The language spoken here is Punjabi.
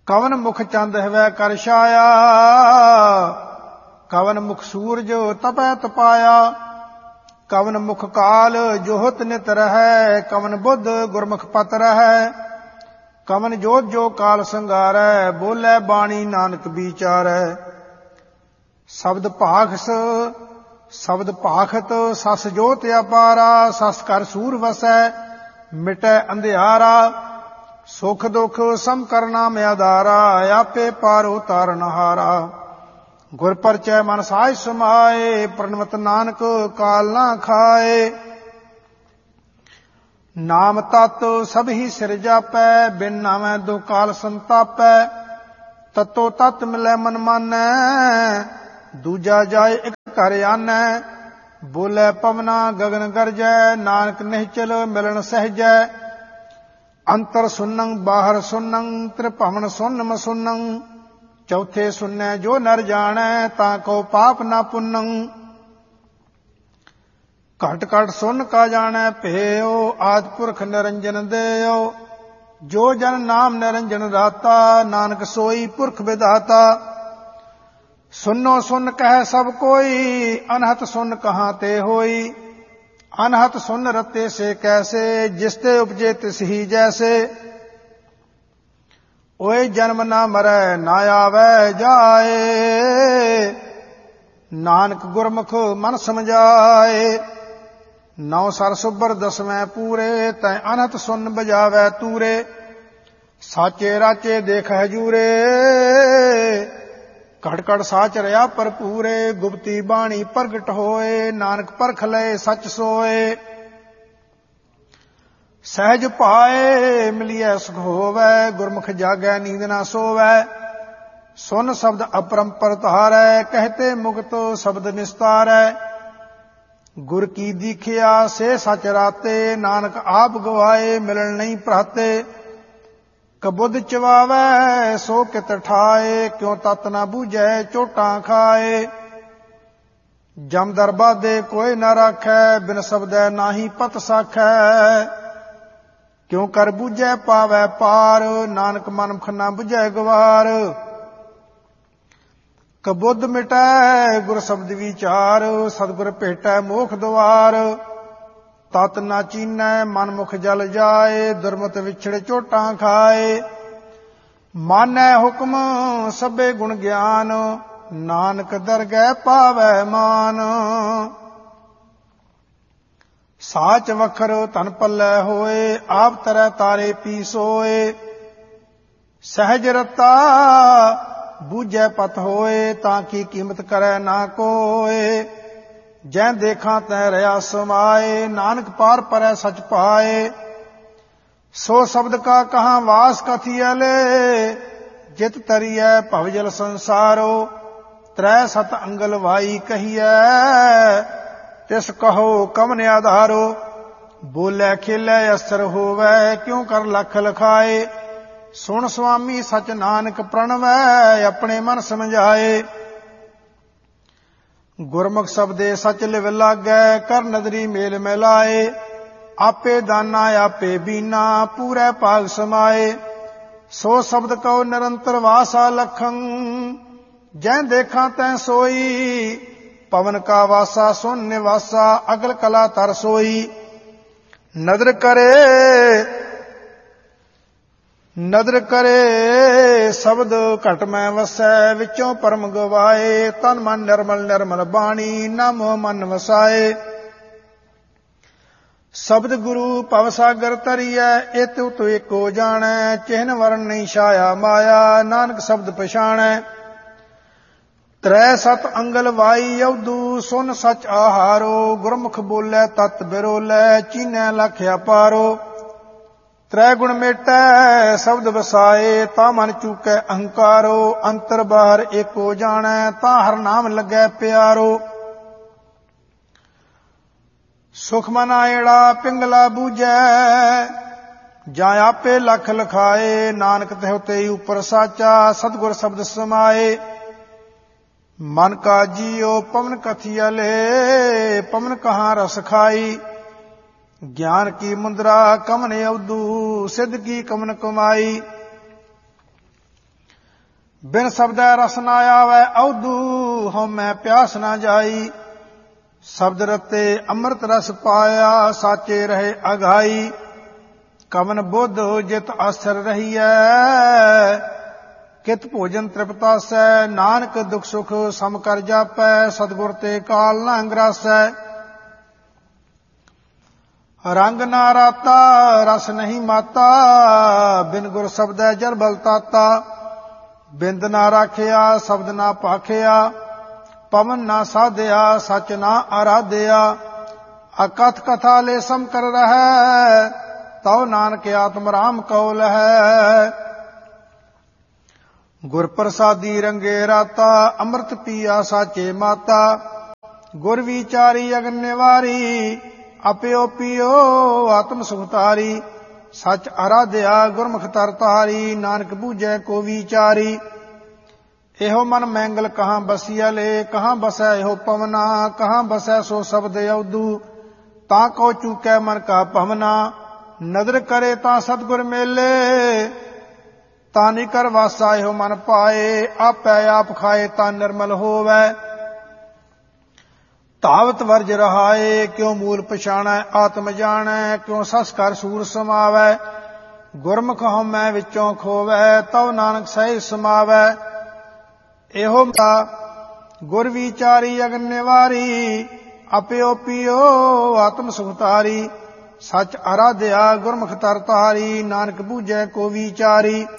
ਕਵਨ ਮੁਖ ਚੰਦ ਹਵੈ ਕਰ ਛਾਇਆ, ਕਵਨ ਮੁਖ ਸੂਰਜ ਤਪੈ ਤਪਾਇਆ, ਕਵਨ ਮੁਖ ਕਾਲ ਜੋਹਤ ਨਿਤ ਰਹੈ, ਕਵਨ ਬੁੱਧ ਗੁਰਮੁਖ ਪਤ ਰਹੈ, ਕਵਨ ਜੋਤ ਜੋ ਕਾਲ ਸੰਗਾਰੈ, ਬੋਲੇ ਬਾਣੀ ਨਾਨਕ ਵਿਚਾਰੈ। ਸ਼ਬਦ ਭਾਖਸ ਸ਼ਬਦ ਭਾਖਤ ਸਸ ਜੋਤ ਅਪਾਰਾ, ਸਸ ਕਰ ਸੂਰ ਵਸੈ ਮਿਟੈ ਅੰਧਿਆਰਾ, ਸੁਖ ਦੁਖ ਸਮ ਕਰਨਾ ਮਿਆਦਾਰਾ, ਆਪੇ ਪਾਰੋ ਤਾਰਨ ਹਾਰਾ। ਗੁਰ ਪਰਚੈ ਮਨ ਸਾਜ ਸਮਾਏ, ਪ੍ਰਣਵਤ ਨਾਨਕ ਕਾਲ ਨਾ ਖਾਏ। ਨਾਮ ਤਤ ਸਭ ਹੀ ਸਿਰ ਜਾਪੈ, ਬਿਨ ਨਾਮੈ ਦੁ ਕਾਲ ਸੰਤਾਪੈ, ਤਤੋ ਤਤ ਮਿਲੈ ਮਨ ਮਾਨੈ, ਦੂਜਾ ਜਾਏ ਇਕ ਘਰ ਆਨੈ। ਬੋਲੇ ਪਵਨਾ ਗਗਨ ਗਰਜੈ, ਨਾਨਕ ਨਿਹਚਲ ਮਿਲਣ ਸਹਿਜੈ, ਅੰਤਰ ਸੁਨੰ ਬਾਹਰ ਸੁਨੰ, ਤ੍ਰਿਭਵਨ ਸੁਨ ਮਸੁਨੰ, ਚੌਥੇ ਸੁਨੈ ਜੋ ਨਰ ਜਾਣੈ, ਤਾਂ ਕੋ ਪਾਪ ਨਾ ਪੁੰਨੰ। ਘਟ ਘਟ ਸੁਨ ਕਾ ਜਾਣੈ ਭੇਉ, ਆਦਿ ਪੁਰਖ ਨਿਰੰਜਨ ਦੇਉ, ਜੋ ਜਨ ਨਾਮ ਨਿਰੰਜਨ ਰਾਤਾ, ਨਾਨਕ ਸੋਈ ਪੁਰਖ ਵਿਧਾਤਾ। ਸੁਨੋ ਸੁਨ ਕਹਿ ਸਭ ਕੋਈ, ਅਨਹਤ ਸੁਨ ਕਹਾਂ ਤੇ ਹੋਈ, ਅਨਹਤ ਸੁਨ ਰਤੇ ਸੇ ਕੈਸੇ, ਜਿਸ ਤੇ ਉਪਜੇ ਤਿਸ ਹੀ ਜੈਸੇ। ਓਏ ਜਨਮ ਨਾ ਮਰੈ ਨਾ ਆਵੈ ਜਾਏ, ਨਾਨਕ ਗੁਰਮੁਖ ਮਨ ਸਮਝਾਏ। ਨੌ ਸਰ ਸੁਬਰ ਦਸਵੇਂ ਪੂਰੇ, ਤੈ ਅਨਹਤ ਸੁਨ ਬਜਾਵੈ ਤੂਰੇ, ਸਾਚੇ ਰਾਚੇ ਦੇਖ ਹਜੂਰੇ, ਘਟ ਘਟ ਸਾਚ ਰਿਆ ਭਰਪੂਰੇ। ਗੁਪਤੀ ਬਾਣੀ ਪ੍ਰਗਟ ਹੋਏ, ਨਾਨਕ ਪਰਖ ਲਏ ਸੱਚ ਸੋਏ। ਸਹਿਜ ਭਾਏ ਮਿਲਿਐ ਸੁਖ ਹੋਵੈ, ਗੁਰਮੁਖ ਜਾਗੈ ਨੀਂਦ ਨਾ ਸੋਵੈ। ਸੁਨ ਸ਼ਬਦ ਅਪਰੰਪਰ ਧਾਰੈ, ਕਹਤੇ ਮੁਕਤ ਸ਼ਬਦ ਨਿਸਤਾਰੈ। ਗੁਰ ਕੀ ਦੀਖਿਆ ਸੇ ਸਚ ਰਾਤੇ, ਨਾਨਕ ਆਪ ਗਵਾਏ ਮਿਲਣ ਨਹੀਂ ਭਰਾਤੇ। ਕਬੁੱਧ ਚਵਾਵੈ ਸੋ ਕਿਤ ਠਾਏ, ਕਿਉ ਤਤ ਨਾ ਬੂਝੈ ਚੋਟਾਂ ਖਾਏ। ਜਮ ਦਰਬਾਦੇ ਕੋਈ ਨਾ ਰਾਖੈ, ਬਿਨ ਸ਼ਬਦੈ ਨਾਹੀ ਪਤ ਸਾਖੈ। ਕਿਉ ਕਰ ਬੂਝੈ ਪਾਵੈ ਪਾਰ, ਨਾਨਕ ਮਨਮੁਖ ਨਾ ਬੁਝੈ ਗਵਾਰ। ਕਬੁੱਧ ਮਿਟੈ ਗੁਰ ਸ਼ਬਦ ਵਿਚਾਰ, ਸਤਿਗੁਰ ਭੇਟੈ ਮੋਖ ਦੁਆਰ। ਤਤ ਨਾ ਚੀਨੈ ਮਨ ਮੁਖ ਜਲ ਜਾਏ, ਦੁਰਮਤ ਵਿਛੜ ਚੋਟਾਂ ਖਾਏ। ਮਾਨੈ ਹੁਕਮ ਸਭੇ ਗੁਣ ਗਿਆਨ, ਨਾਨਕ ਦਰਗਹਿ ਪਾਵੈ ਮਾਨ। ਸਾਚ ਵਖਰ ਧਨ ਪੱਲੇ ਹੋਏ, ਆਪ ਤਰੈ ਤਾਰੇ ਪੀ ਸੋਏ। ਸਹਿਜ ਰਤਾ ਬੂਝੈ ਪਤ ਹੋਏ, ਤਾਂ ਕੀ ਕੀਮਤ ਕਰੈ ਨਾ ਕੋਏ। ਜੈ ਦੇਖਾਂ ਤੈ ਰਿਆ ਸਮਾਏ, ਨਾਨਕ ਪਾਰ ਪਰੈ ਸਚ ਪਾਏ। ਸੋ ਸ਼ਬਦ ਕਾ ਕਹਾਂ ਵਾਸ ਕਥੀਐ ਲੈ, ਜਿਤ ਤਰੀਐ ਭਵਜਲ ਸੰਸਾਰੋ। ਤ੍ਰੈ ਸਤ ਅੰਗਲ ਵਾਈ ਕਹੀਐ, ਤਿਸ ਕਹੋ ਕਵਨ ਆਧਾਰੋ। ਬੋਲੇ ਖੇਲੇ ਅਸਰ ਹੋਵੈ, ਕਿਉ ਕਰ ਲਖ ਲਖਾਏ। ਸੁਣ ਸੁਆਮੀ ਸਚ ਨਾਨਕ ਪ੍ਰਣਵੈ, ਆਪਣੇ ਮਨ ਸਮਝਾਏ। ਗੁਰਮੁਖ ਸ਼ਬਦੇ ਸਚ ਲਿਵ ਲਾਗੈ, ਕਰ ਨਦਰੀ ਮੇਲ ਮਿਲਾਏ। ਆਪੇ ਦਾਨਾ ਆਪੇ ਬੀਨਾ, ਪੂਰੇ ਭਾਗ ਸਮਾਏ। ਸੋ ਸ਼ਬਦ ਕਉ ਨਿਰੰਤਰ ਵਾਸਾ ਲਖੰ, ਜੈ ਦੇਖਾਂ ਤੈ ਸੋਈ। ਪਵਨ ਕਾ ਵਾਸਾ ਸੁਨ ਨਿਵਾਸਾ, ਅਗਲ ਕਲਾ ਤਰ ਸੋਈ। ਨਦਰ ਕਰੇ ਸ਼ਬਦ ਘਟ ਮੈਂ ਵਸੈ, ਵਿੱਚੋਂ ਪਰਮ ਗਵਾਏ। ਤਨ ਮਨ ਨਿਰਮਲ ਨਿਰਮਲ ਬਾਣੀ, ਨਾ ਮੋਹ ਮਨ ਵਸਾਏ। ਸ਼ਬਦ ਗੁਰੂ ਭਵ ਸਾਗਰ ਤਰੀਐ, ਇਤ ਉਤ ਏਕੋ ਜਾਣੈ। ਚਿਹਨ ਵਰਨ ਨਹੀਂ ਛਾਇਆ ਮਾਇਆ, ਨਾਨਕ ਸ਼ਬਦ ਪਛਾਣੈ। ਤ੍ਰੈ ਸਤ ਅੰਗਲ ਵਾਈ ਅਵਧੂ, ਸੁਨ ਸਚ ਆਹਾਰੋ। ਗੁਰਮੁਖ ਬੋਲੇ ਤਤ ਬਿਰੋਲੇ, ਚੀਨੈ ਲਖ ਅਪਾਰੋ। ਤ੍ਰੈ ਗੁਣ ਮੇਟੈ ਸ਼ਬਦ ਵਸਾਏ, ਤਾਂ ਮਨ ਚੂਕੈ ਅਹੰਕਾਰੋ। ਅੰਤਰ ਬਾਹਰ ਏਕੋ ਜਾਣੈ, ਤਾਂ ਹਰ ਨਾਮ ਲੱਗੈ ਪਿਆਰੋ। ਸੁਖ ਮਨ ਆਇੜਾ ਪਿੰਗਲਾ ਬੂਝੈ, ਜਾਂ ਆਪੇ ਲਖ ਲਖਾਏ। ਨਾਨਕ ਤਿਹੁ ਤੇ ਉਪਰ ਸਾਚਾ, ਸਤਿਗੁਰ ਸ਼ਬਦ ਸਮਾਏ। ਮਨ ਕਾ ਜੀਉ ਪਵਨ ਕਥੀਆ ਲੈ, ਪਵਨ ਕਹਾਂ ਰਸ ਖਾਈ। ਗਿਆਨ ਕੀ ਮੁੰਦਰਾ ਕਮਨ ਅਵਧੂ, ਸਿੱਧ ਕੀ ਕਮਨ ਕਮਾਈ। ਬਿਨ ਸ਼ਬਦੈ ਰਸ ਨਾ ਆਵੈ ਔਧੂ ਹਉਮੈ ਪਿਆਸ ਨਾ ਜਾਈ। ਸ਼ਬਦ ਰਤੇ ਅੰਮ੍ਰਿਤ ਰਸ ਪਾਇਆ ਸਾਚੇ ਰਹੇ ਅਘਾਈ। ਕਵਨ ਬੁੱਧ ਜਿਤ ਆਸਰ ਰਹੀਐ ਕਿਤ ਭੋਜਨ ਤ੍ਰਿਪਤਾਸੈ। ਨਾਨਕ ਦੁਖ ਸੁਖ ਸਮ ਕਰ ਜਾਪੈ ਸਤਿਗੁਰ ਤੇ ਕਾਲ ਨਾ ਅੰਗਰਾਸੈ। ਰੰਗ ਨਾ ਰਾਤਾ ਰਸ ਨਹੀਂ ਮਾਤਾ ਬਿਨ ਗੁਰ ਸ਼ਬਦੈ ਜਰ ਬਲ ਤਾਤਾ। ਬਿੰਦ ਨਾ ਰਾਖਿਆ ਸ਼ਬਦ ਨਾ ਭਾਖਿਆ ਪਵਨ ਨਾ ਸਾਧਿਆ ਸਚ ਨਾ ਆਰਾਧਿਆ। ਅਕਥ ਕਥਾ ਲੈ ਸਮ ਕਰ ਰਹੈ ਤਉ ਨਾਨਕ ਆਤਮ ਰਾਮ ਕਉ ਲਹੈ। ਗੁਰ ਪ੍ਰਸਾਦੀ ਰੰਗੇ ਰਾਤਾ ਅੰਮ੍ਰਿਤ ਪੀਆ ਸਾਚੇ ਮਾਤਾ। ਗੁਰ ਵਿਚਾਰੀ ਅਗਨ ਨਿਵਾਰੀ ਆਪਿਓ ਪੀਓ ਆਤਮ ਸੁਖਤਾਰੀ। ਸਚ ਆਰਾਧਿਆ ਗੁਰਮੁਖ ਤਰ ਤਾਰੀ ਨਾਨਕ ਬੂਝੈ ਕੋ ਵਿਚਾਰੀ। ਇਹੋ ਮਨ ਮੈਂਗਲ ਕਹਾਂ ਬਸੀਆ ਲੈ ਕਹਾਂ ਬਸੈ ਇਹੋ ਪਵਨਾ। ਕਹਾਂ ਬਸੈ ਸੋ ਸ਼ਬਦ ਔਧੂ ਤਾਂ ਕੋ ਚੂਕੈ ਮਨ ਕਾ ਭਵਨਾ। ਨਦਰ ਕਰੇ ਤਾਂ ਸਤਿਗੁਰ ਮੇਲੇ ਤਾਂ ਨਿ ਕਰ ਵਾਸਾ ਇਹੋ ਮਨ ਪਾਏ। ਆਪੈ ਆਪ ਖਾਏ ਤਾਂ ਨਿਰਮਲ ਹੋਵੈ। ਧਾਵਤ ਵਰਜ ਰਹਾਏ ਕਿਉ ਮੂਲ ਪਛਾਣੈ ਆਤਮ ਜਾਣੈ। ਕਿਉ ਸਸ ਕਰ ਸੂਰ ਸਮਾਵੈ ਗੁਰਮੁਖ ਹਉਮੈ ਵਿੱਚੋਂ ਖੋਵੈ। ਤਉ ਨਾਨਕ ਸਹਿਜ ਸਮਾਵੈ। ਇਹੋ ਗੁਰ ਵਿਚਾਰੀ ਅਗਨ ਨਿਵਾਰੀ ਆਪਿਓ ਪੀਓ ਆਤਮ ਸੁਖਤਾਰੀ। ਸਚ ਆਰਾਧਿਆ ਗੁਰਮੁਖ ਤਰ ਤਾਰੀ ਨਾਨਕ ਬੂਝੈ ਕੋ ਵਿਚਾਰੀ।